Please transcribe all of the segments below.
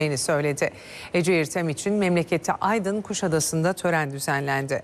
söyledi. Ece İrtem için memleketi Aydın Kuşadası'nda tören düzenlendi.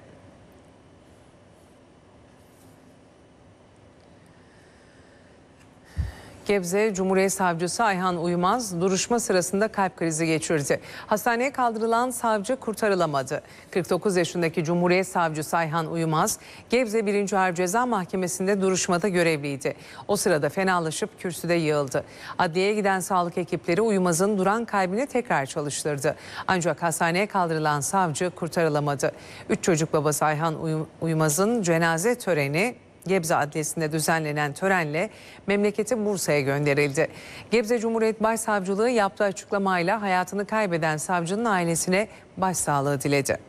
Gebze Cumhuriyet Savcısı Ayhan Uymaz duruşma sırasında kalp krizi geçirdi. Hastaneye kaldırılan savcı kurtarılamadı. 49 yaşındaki Cumhuriyet Savcısı Ayhan Uymaz, Gebze 1. Ağır Ceza Mahkemesi'nde duruşmada görevliydi. O sırada fenalaşıp kürsüde yığıldı. Adliyeye giden sağlık ekipleri Uymaz'ın duran kalbini tekrar çalıştırdı. Ancak hastaneye kaldırılan savcı kurtarılamadı. 3 çocuk babası Ayhan Uymaz'ın cenaze töreni Gebze Adliyesi'nde düzenlenen törenle memleketi Bursa'ya gönderildi. Gebze Cumhuriyet Başsavcılığı yaptığı açıklamayla hayatını kaybeden savcının ailesine başsağlığı diledi.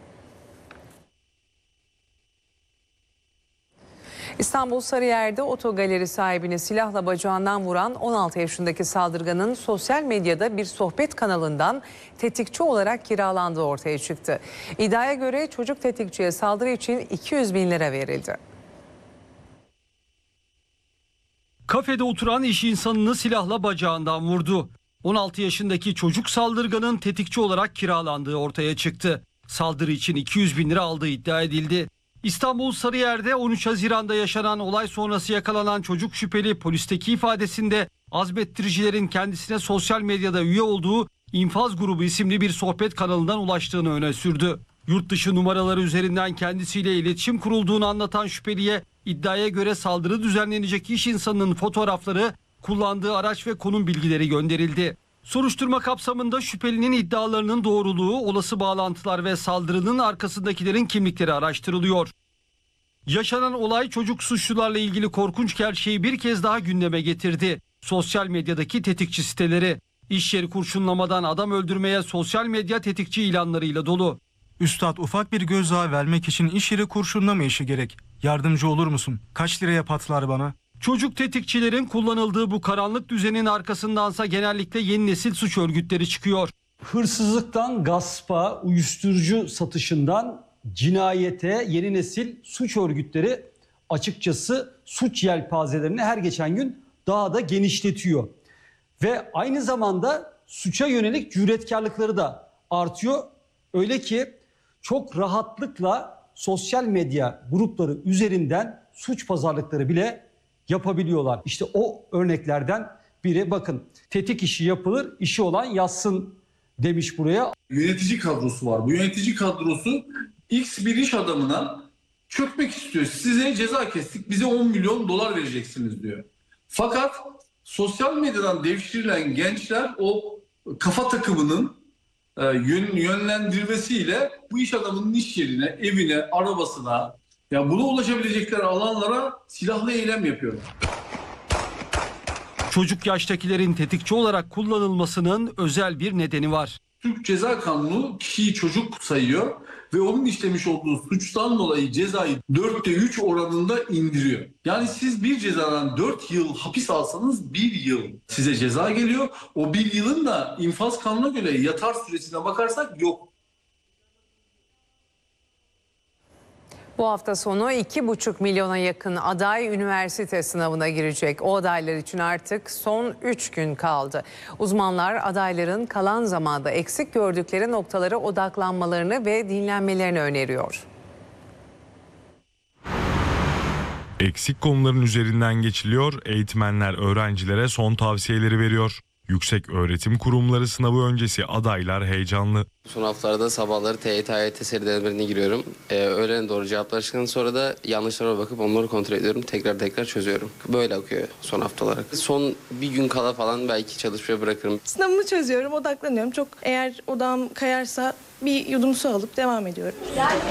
İstanbul Sarıyer'de otogaleri sahibini silahla bacağından vuran 16 yaşındaki saldırganın sosyal medyada bir sohbet kanalından tetikçi olarak kiralandığı ortaya çıktı. İddiaya göre çocuk tetikçiye saldırı için 200 bin lira verildi. Kafede oturan iş insanını silahla bacağından vurdu. 16 yaşındaki çocuk saldırganın tetikçi olarak kiralandığı ortaya çıktı. Saldırı için 200 bin lira aldığı iddia edildi. İstanbul Sarıyer'de 13 Haziran'da yaşanan olay sonrası yakalanan çocuk şüpheli polisteki ifadesinde azmettiricilerin kendisine sosyal medyada üye olduğu İnfaz Grubu isimli bir sohbet kanalından ulaştığını öne sürdü. Yurt dışı numaraları üzerinden kendisiyle iletişim kurulduğunu anlatan şüpheliye iddiaya göre saldırı düzenlenecek iş insanının fotoğrafları, kullandığı araç ve konum bilgileri gönderildi. Soruşturma kapsamında şüphelinin iddialarının doğruluğu, olası bağlantılar ve saldırının arkasındakilerin kimlikleri araştırılıyor. Yaşanan olay çocuk suçlularla ilgili korkunç gerçeği bir kez daha gündeme getirdi. Sosyal medyadaki tetikçi siteleri, iş yeri kurşunlamadan adam öldürmeye sosyal medya tetikçi ilanlarıyla dolu. Üstad, ufak bir gözdağı vermek için iş yeri kurşunlama işi gerek. Yardımcı olur musun? Kaç liraya patlar bana? Çocuk tetikçilerin kullanıldığı bu karanlık düzenin arkasındansa genellikle yeni nesil suç örgütleri çıkıyor. Hırsızlıktan gaspa, uyuşturucu satışından cinayete yeni nesil suç örgütleri açıkçası suç yelpazelerini her geçen gün daha da genişletiyor. Ve aynı zamanda suça yönelik cüretkarlıkları da artıyor. Öyle ki çok rahatlıkla sosyal medya grupları üzerinden suç pazarlıkları bile yapabiliyorlar. İşte o örneklerden biri, bakın, tetik işi yapılır, işi olan yazsın demiş buraya. Yönetici kadrosu var. Bu yönetici kadrosu X bir iş adamına çökmek istiyor. Size ceza kestik, bize 10 milyon dolar vereceksiniz diyor. Fakat sosyal medyadan devşirilen gençler o kafa takımının yönlendirmesiyle bu iş adamının iş yerine, evine, arabasına, ya buna ulaşabilecekleri alanlara silahlı eylem yapıyorlar. Çocuk yaştakilerin tetikçi olarak kullanılmasının özel bir nedeni var. Türk Ceza Kanunu kişiyi çocuk sayıyor ve onun işlemiş olduğu suçtan dolayı cezayı 4'te 3 oranında indiriyor. Yani siz bir cezadan 4 yıl hapis alsanız 1 yıl size ceza geliyor. O 1 yılın da infaz kanununa göre yatar süresine bakarsak yok. Bu hafta sonu 2,5 milyona yakın aday üniversite sınavına girecek. O adaylar için artık son 3 gün kaldı. Uzmanlar adayların kalan zamanda eksik gördükleri noktalara odaklanmalarını ve dinlenmelerini öneriyor. Eksik konuların üzerinden geçiliyor, eğitmenler öğrencilere son tavsiyeleri veriyor. Yüksek öğretim kurumları sınavı öncesi adaylar heyecanlı. Son haftalarda sabahları TYT, AYT serilerine giriyorum. Öğlene doğru cevaplar çıktıktan sonra da yanlışlara bakıp onları kontrol ediyorum. Tekrar çözüyorum. Böyle akıyor son haftalar. Son bir gün kala falan belki çalışmaya bırakırım. Sınavımı çözüyorum, odaklanıyorum. Çok eğer odağım kayarsa bir yudum su alıp devam ediyorum.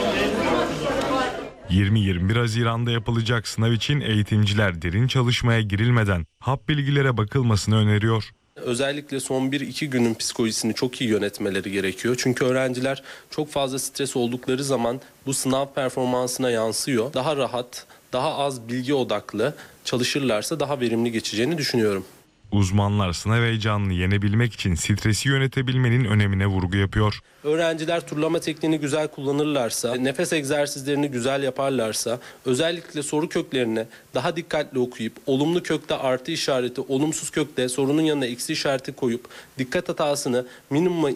20-21 Haziran'da yapılacak sınav için eğitimciler derin çalışmaya girilmeden hap bilgilere bakılmasını öneriyor. Özellikle son 1-2 günün psikolojisini çok iyi yönetmeleri gerekiyor. Çünkü öğrenciler çok fazla stres oldukları zaman bu sınav performansına yansıyor. Daha rahat, daha az bilgi odaklı çalışırlarsa daha verimli geçeceğini düşünüyorum. Uzmanlar sınav heyecanını yenebilmek için stresi yönetebilmenin önemine vurgu yapıyor. Öğrenciler turlama tekniğini güzel kullanırlarsa, nefes egzersizlerini güzel yaparlarsa, özellikle soru köklerini daha dikkatli okuyup, olumlu kökte artı işareti, olumsuz kökte sorunun yanına eksi işareti koyup, dikkat hatasını minimuma